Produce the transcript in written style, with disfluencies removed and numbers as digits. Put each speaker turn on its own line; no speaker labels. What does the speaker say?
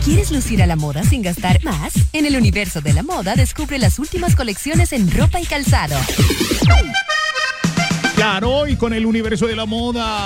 ¿Quieres lucir a la moda sin gastar más? En el universo de la moda descubre las últimas colecciones en ropa y calzado.
Claro, y con el universo de la moda